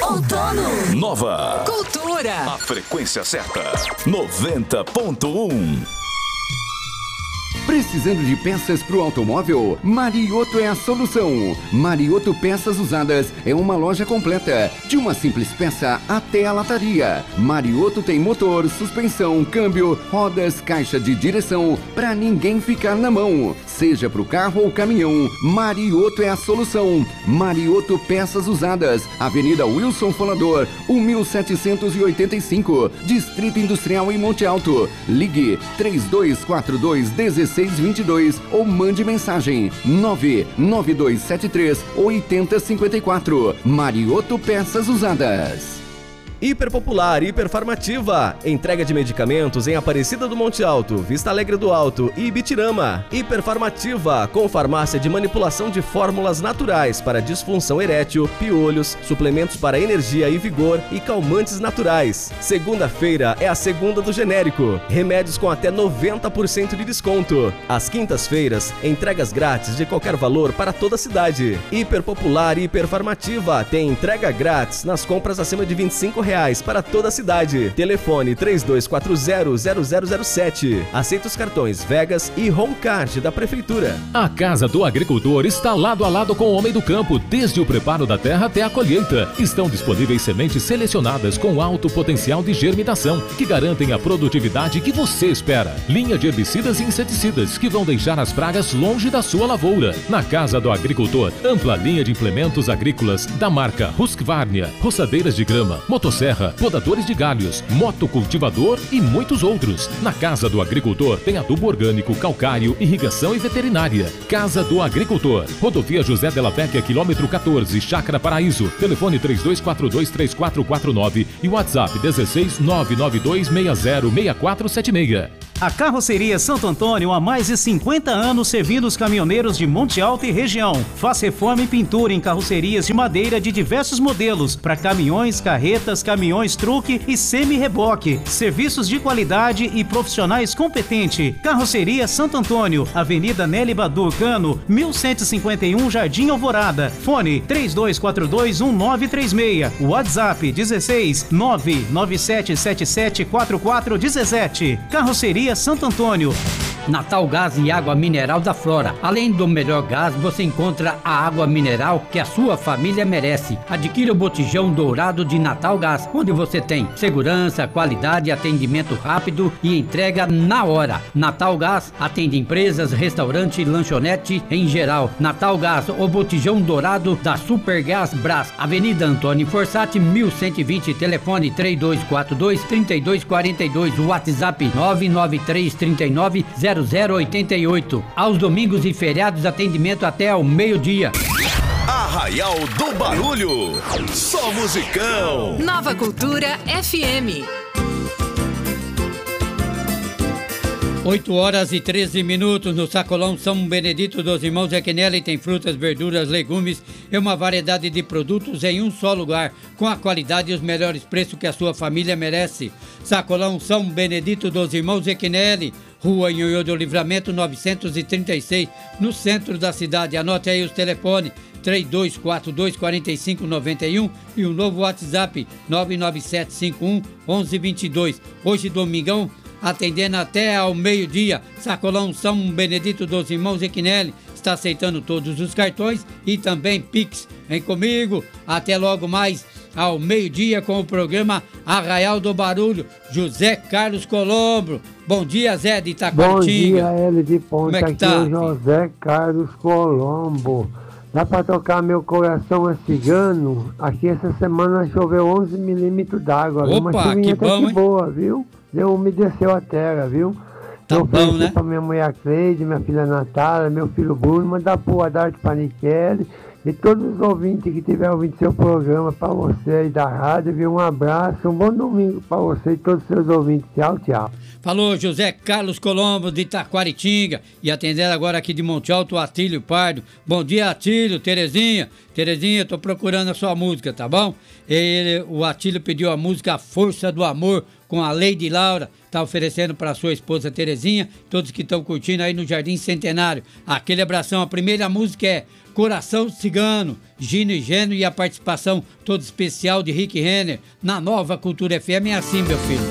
Outono. Nova. Cultura. A frequência certa. 90.1. Precisando de peças para o automóvel? Marioto é a solução. Marioto Peças Usadas é uma loja completa, de uma simples peça até a lataria. Marioto tem motor, suspensão, câmbio, rodas, caixa de direção, para ninguém ficar na mão. Seja para o carro ou caminhão, Marioto é a solução. Marioto Peças Usadas, Avenida Wilson Folador, 1785, Distrito Industrial em Monte Alto. Ligue 3242-1622 ou mande mensagem 99273-8054. Marioto Peças Usadas. Hiperpopular, Hiperfarmativa. Entrega de medicamentos em Aparecida do Monte Alto, Vista Alegre do Alto e Ibitirama. Hiperfarmativa, com farmácia de manipulação de fórmulas naturais para disfunção erétil, piolhos, suplementos para energia e vigor e calmantes naturais. Segunda-feira é a segunda do genérico. Remédios com até 90% de desconto. Às quintas-feiras, entregas grátis de qualquer valor para toda a cidade. Hiperpopular, Hiperfarmativa tem entrega grátis nas compras acima de R$25 para toda a cidade. Telefone 3240-0007. Aceita os cartões Vegas e Homecard da Prefeitura. A Casa do Agricultor está lado a lado com o homem do campo, desde o preparo da terra até a colheita. Estão disponíveis sementes selecionadas com alto potencial de germinação, que garantem a produtividade que você espera. Linha de herbicidas e inseticidas, que vão deixar as pragas longe da sua lavoura. Na Casa do Agricultor, ampla linha de implementos agrícolas da marca Husqvarna, roçadeiras de grama, motosserra, podadores de galhos, motocultivador e muitos outros. Na Casa do Agricultor tem adubo orgânico, calcário, irrigação e veterinária. Casa do Agricultor, Rodovia José Della Vecchia, quilômetro 14, Chácara Paraíso. Telefone 3242-3449 e WhatsApp 16992606476. A Carroceria Santo Antônio há mais de 50 anos servindo os caminhoneiros de Monte Alto e região. Faz reforma e pintura em carrocerias de madeira de diversos modelos para caminhões, carretas, caminhões truque e semi-reboque. Serviços de qualidade e profissionais competentes. Carroceria Santo Antônio, Avenida Nelly Badu Cano, 1151 Jardim Alvorada. Fone 3242-1936. WhatsApp 16 997774417. Carroceria Santo Antônio. Natal Gás e Água Mineral da Flora. Além do melhor gás, você encontra a água mineral que a sua família merece. Adquira o botijão dourado de Natal Gás, onde você tem segurança, qualidade, atendimento rápido e entrega na hora. Natal Gás atende empresas, restaurante e lanchonete em geral. Natal Gás, o botijão dourado da Supergás Brás. Avenida Antônio Forsatti, 1120, telefone 3242-3242, WhatsApp 993390088. Aos domingos e feriados, atendimento até ao meio-dia. Arraial do Barulho. Só musicão. Nova Cultura FM. 8h13 no Sacolão São Benedito dos Irmãos Equinelli tem frutas, verduras, legumes e uma variedade de produtos em um só lugar, com a qualidade e os melhores preços que a sua família merece. Sacolão São Benedito dos Irmãos Equinelli, Rua Nhonhô do Livramento 936, no centro da cidade. Anote aí os telefones 3242-4591 e o novo WhatsApp 99751-1122. Hoje, domingão, atendendo até ao meio-dia. Sacolão São Benedito dos Irmãos Equinelli está aceitando todos os cartões e também Pix. Vem comigo, até logo mais ao meio-dia com o programa Arraial do Barulho. José Carlos Colombo. Bom dia, Zé de Itaquaritinga. Bom dia, Hélio de Ponta. Como é que aqui tá? é o José Carlos Colombo. Dá pra tocar Meu Coração é Cigano? Aqui essa semana choveu 11 milímetros d'água. Uma chuvinha até que boa, viu? Umedeceu a terra, viu? Tá bom, né? Pra minha mulher Cleide, minha filha Natália, meu filho Bruno, mandar pro Adarte Panichelli e todos os ouvintes que tiverem ouvindo seu programa, pra você aí da rádio, viu? Um abraço, um bom domingo pra você e todos os seus ouvintes. Tchau, tchau. Falou José Carlos Colombo de Itaquaritinga e atendendo agora aqui de Monte Alto o Atílio Pardo. Bom dia, Atílio, Terezinha. Terezinha, tô procurando a sua música, tá bom? O Atílio pediu a música Força do Amor com a Lady Laura, tá oferecendo para sua esposa Terezinha, todos que estão curtindo aí no Jardim Centenário. Aquele abração. A primeira música é Coração Cigano, Gino e Gênio, e a participação toda especial de Rick Renner na Nova Cultura FM. É assim, meu filho.